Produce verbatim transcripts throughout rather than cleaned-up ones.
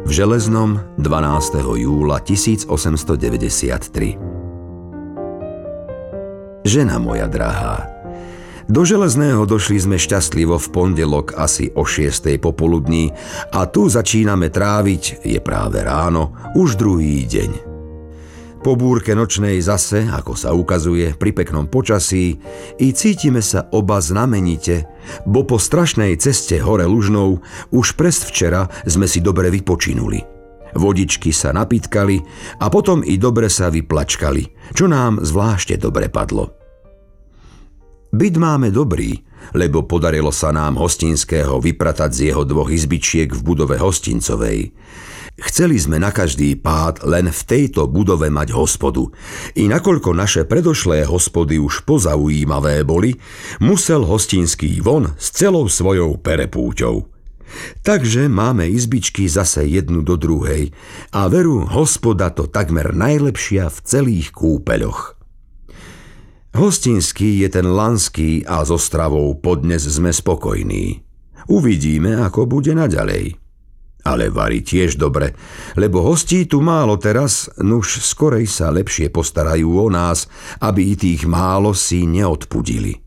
v Železnom dvanásteho júla tisícosemstodeväťdesiattri. Žena moja drahá, do Železného došli sme šťastlivo v pondelok asi o šiestej popoludní a tu začíname tráviť, je práve ráno, už druhý deň. Po búrke nočnej zase, ako sa ukazuje, pri peknom počasí, i cítime sa oba znamenite, bo po strašnej ceste hore Lužnou už presvčera sme si dobre vypočinuli. Vodičky sa napitkali a potom i dobre sa vyplačkali, čo nám zvlášte dobre padlo. Byt máme dobrý, lebo podarilo sa nám hostinského vypratať z jeho dvoch izbičiek v budove hostincovej. Chceli sme na každý pád len v tejto budove mať hospodu. I nakoľko naše predošlé hospody už pozaujímavé boli, musel hostinský von s celou svojou perepúťou. Takže máme izbičky zase jednu do druhej a veru hospoda to takmer najlepšia v celých kúpeľoch. Hostinský je ten lanský a so stravou podnes sme spokojní. Uvidíme, ako bude naďalej. Ale varí tiež dobre, lebo hostí tu málo teraz, nuž skorej sa lepšie postarajú o nás, aby i tých málo si neodpudili.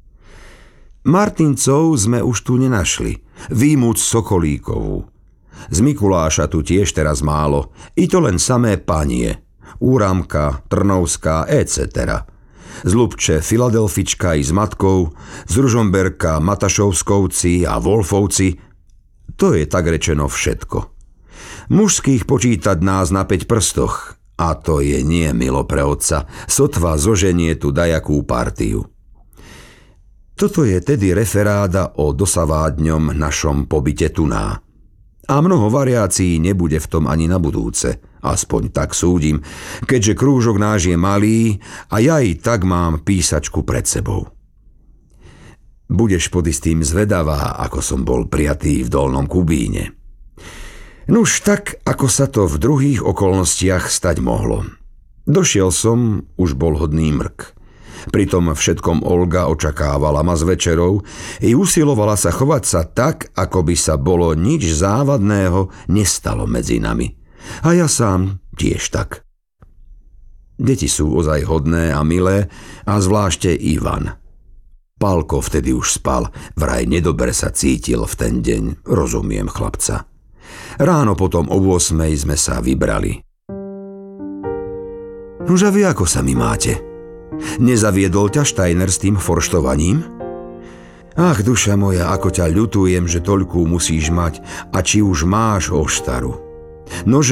Martincov sme už tu nenašli, výjmuť Sokolíkovú. Z Mikuláša tu tiež teraz málo, i to len samé panie, Úramka, Trnovská, et cetera. Z Lubče Filadelfička i s matkou, z Ružomberka Matašovskovci a Wolfovci. To je tak rečeno všetko. Mužských počítať nás na päť prstoch, a to je nie milo pre otca, sotva zoženie tu dajakú partiu. Toto je tedy referáda o dosavádňom našom pobyte tuná. A mnoho variácií nebude v tom ani na budúce, aspoň tak súdim, keďže krúžok náš je malý a ja i tak mám písačku pred sebou. Budeš pod istým zvedavá, ako som bol prijatý v Dolnom Kubíne. Nuž tak, ako sa to v druhých okolnostiach stať mohlo. Došiel som, už bol hodný mrk. Pri tom všetkom Olga očakávala ma s večerou i usilovala sa chovať sa tak, ako by sa bolo nič závadného nestalo medzi nami. A ja sám tiež tak. Deti sú ozaj hodné a milé, a zvlášte Ivan. Pálko vtedy už spal, vraj nedobre sa cítil v ten deň, rozumiem chlapca. Ráno potom o ôsmej sme sa vybrali. Nuž a vy ako sa mi máte? Nezaviedol ťa Steiner s tým forštovaním? Ach, duša moja, ako ťa ľutujem, že toľkú musíš mať, a či už máš oštaru. Nože